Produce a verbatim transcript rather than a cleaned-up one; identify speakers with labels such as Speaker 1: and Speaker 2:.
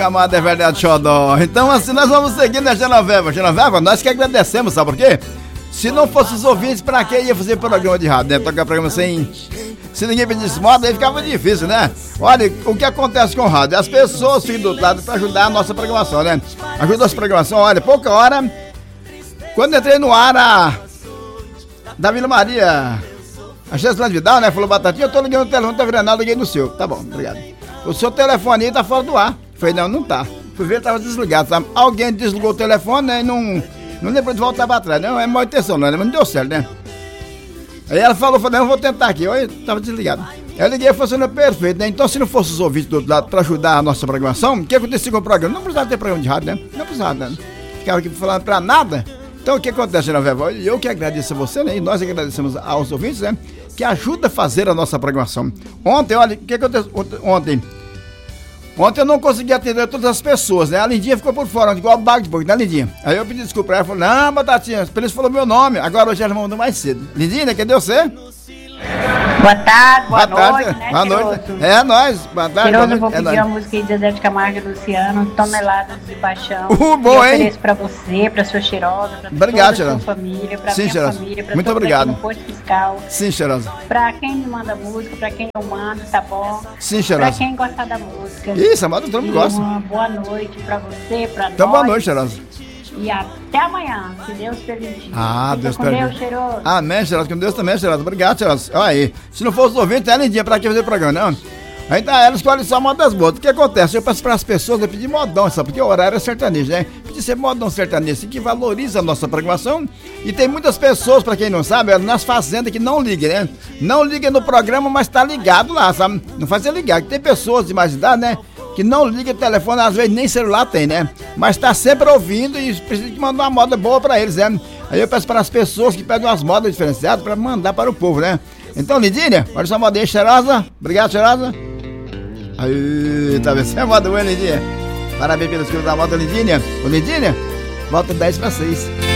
Speaker 1: Amada é verdade, xodó. Então assim nós vamos seguir, né, Genoveva? Genoveva, nós que agradecemos, sabe por quê? Se não fosse os ouvintes, pra que ia fazer programa de rádio, né? Tocar programa sem... Se ninguém pedisse moda, aí ficava difícil, né? Olha, o que acontece com o rádio? As pessoas ficam do lado pra ajudar a nossa programação, né? Ajuda a nossa programação, olha, pouca hora... Quando entrei no ar, a... da Vila Maria... A Gesslane Vidal, né? Falou, Batatinha, eu tô ligando no telefone, tá virando nada, liguei no seu. Tá bom, obrigado. O seu telefone aí tá fora do ar. Falei, não, não tá. Fui ver, tava desligado, sabe? Alguém desligou o telefone, né? E não, não lembrou de voltar pra trás. Não, é má intenção, não, mas não deu certo, né? Aí ela falou, falei, não, vou tentar aqui. Olha, tava desligado. Eu liguei, funcionou perfeito, né? Então, se não fosse os ouvintes do outro lado pra ajudar a nossa programação, o que acontecia com o programa? Não precisava ter programa de rádio, né? Não precisava, né? Ficava aqui falando pra nada. Então, o que acontece, Genoveva? Eu que agradeço a você, né? E nós agradecemos aos ouvintes, né? Que ajuda a fazer a nossa programação. Ontem, olha, o que aconteceu ontem? Ontem eu não consegui atender todas as pessoas, né? A Lindinha ficou por fora, igual o bago de boi, né, Lindinha? Aí eu pedi desculpa pra ela, falou, não, Batatinha, por isso falou meu nome. Agora hoje ela mandou mais cedo. Lindinha, cadê você?
Speaker 2: Boa tarde, boa,
Speaker 1: boa
Speaker 2: noite,
Speaker 1: tarde,
Speaker 2: né,
Speaker 1: boa
Speaker 2: Cheiroso?
Speaker 1: noite. É, nós, boa tarde.
Speaker 2: Cheiroso, eu vou
Speaker 1: é
Speaker 2: pedir
Speaker 1: nóis.
Speaker 2: uma música de Zezé de Camargo e Luciano, Toneladas de Paixão.
Speaker 1: Uh, bom,
Speaker 2: eu
Speaker 1: hein?
Speaker 2: ofereço pra você, pra sua Cheirosa, pra
Speaker 1: Obrigado,
Speaker 2: toda a sua
Speaker 1: Cheirosa.
Speaker 2: família, pra
Speaker 1: Sim,
Speaker 2: minha
Speaker 1: Cheirosa.
Speaker 2: família, pra
Speaker 1: Muito
Speaker 2: todos
Speaker 1: obrigado.
Speaker 2: aqui no posto fiscal.
Speaker 1: Sim, Cheirosa.
Speaker 2: Pra quem me manda música, pra quem eu mando, tá bom?
Speaker 1: Sim,
Speaker 2: Pra
Speaker 1: Cheirosa.
Speaker 2: quem gosta da música.
Speaker 1: Isso, amado, todo mundo
Speaker 2: E
Speaker 1: gosta.
Speaker 2: uma boa noite pra você, pra
Speaker 1: Então,
Speaker 2: nós.
Speaker 1: boa noite, Cheirosa.
Speaker 2: E até amanhã, se Deus permitir.
Speaker 1: Ah,
Speaker 2: Fica
Speaker 1: Deus
Speaker 2: com Deus,
Speaker 1: permite.
Speaker 2: Cheiroso.
Speaker 1: Amém, Cheirosa, com Deus também, Cheirosa. Obrigado, Cheirosa. Olha aí. Se não fosse os ouvintes, é Lindinha, pra que fazer o programa, não? Aí tá, ela escolhe só modas boas. O que acontece? Eu peço para as pessoas, eu pedi modão, sabe? Porque o horário é sertanejo, né? Pedi ser modão sertanejo, assim, que valoriza a nossa programação. E tem muitas pessoas, pra quem não sabe, nas fazendas que não ligam, né? Não liga no programa, mas tá ligado lá, sabe? Não faz é ligar. Tem pessoas de mais idade, né? Que não liga o telefone, às vezes nem celular tem, né? Mas tá sempre ouvindo e precisa de mandar uma moda boa pra eles, né? Aí eu peço para as pessoas que pedem umas modas diferenciadas pra mandar para o povo, né? Então, Lindinha, olha sua moda aí, Cheirosa. Obrigado, Cheirosa. Aí, tá vendo? Você é moda boa, Lindinha. Parabéns pelos quilos da moda, Lindinha. Ô, Lindinha, volta dez para seis.